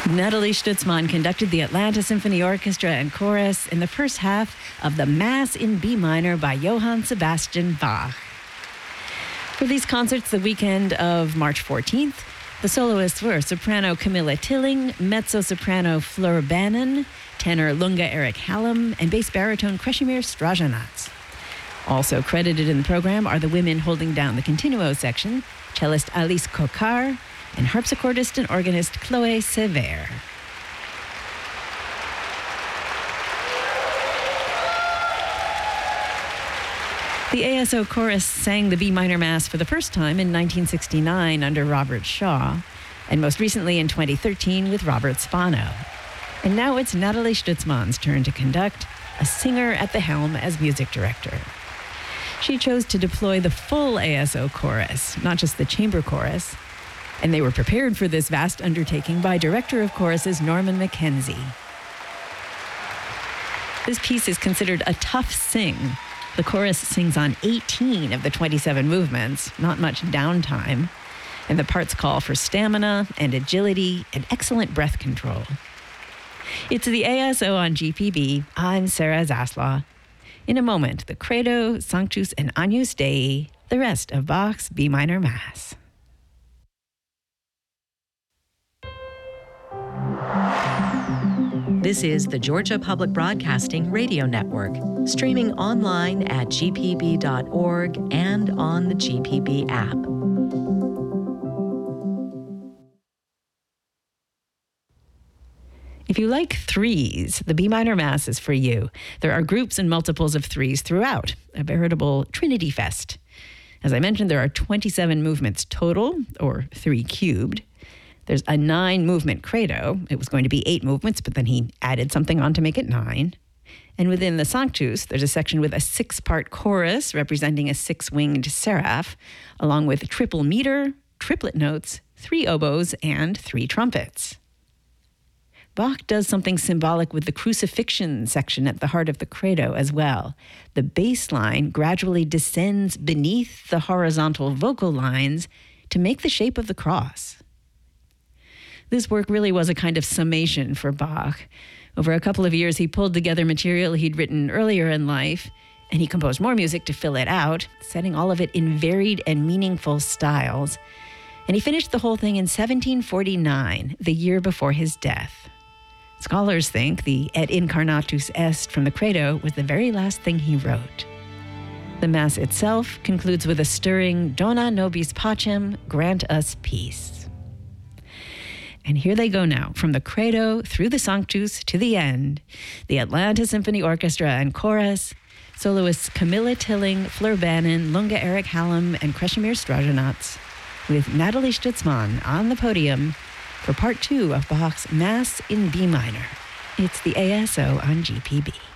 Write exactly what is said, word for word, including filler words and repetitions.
Nathalie Stutzmann conducted the Atlanta Symphony Orchestra and Chorus in the first half of the Mass in B minor by Johann Sebastian Bach. For these concerts the weekend of March fourteenth, the soloists were soprano Camilla Tilling, mezzo-soprano Fleur Bannon, tenor Lunga Eric Hallam, and bass baritone Krešimir Stražanac. Also credited in the program are the women holding down the continuo section, cellist Alice Kokar, and harpsichordist and organist Chloé Sévère. The A S O Chorus sang the B minor Mass for the first time in nineteen sixty-nine under Robert Shaw, and most recently in twenty thirteen with Robert Spano. And now it's Nathalie Stutzmann's turn to conduct, a singer at the helm as music director. She chose to deploy the full A S O Chorus, not just the chamber chorus, and they were prepared for this vast undertaking by Director of Choruses Norman McKenzie. This piece is considered a tough sing. The chorus sings on eighteen of the twenty-seven movements, not much downtime, and the parts call for stamina and agility and excellent breath control. It's the A S O on G P B. I'm Sarah Zaslaw. In a moment, the Credo, Sanctus, and Agnus Dei, the rest of Bach's B minor Mass. This is the Georgia Public Broadcasting Radio Network, streaming online at g p b dot org and on the G P B app. If you like threes, the B minor Mass is for you. There are groups and multiples of threes throughout, a veritable Trinity Fest. As I mentioned, there are twenty-seven movements total, or three cubed. There's a nine-movement credo. It was going to be eight movements, but then he added something on to make it nine. And within the Sanctus, there's a section with a six-part chorus representing a six-winged seraph, along with triple meter, triplet notes, three oboes, and three trumpets. Bach does something symbolic with the crucifixion section at the heart of the credo as well. The bass line gradually descends beneath the horizontal vocal lines to make the shape of the cross. This work really was a kind of summation for Bach. Over a couple of years, he pulled together material he'd written earlier in life, and he composed more music to fill it out, setting all of it in varied and meaningful styles. And he finished the whole thing in seventeen forty-nine, the year before his death. Scholars think the Et Incarnatus Est from the Credo was the very last thing he wrote. The Mass itself concludes with a stirring Dona nobis pacem, grant us peace. And here they go now, from the Credo through the Sanctus to the end. The Atlanta Symphony Orchestra and Chorus, soloists Camilla Tilling, Fleur Bannon, Lunga Eric Hallam, and Krešimir Stražanac, with Nathalie Stutzmann on the podium for part two of Bach's Mass in B minor. It's the A S O on G P B.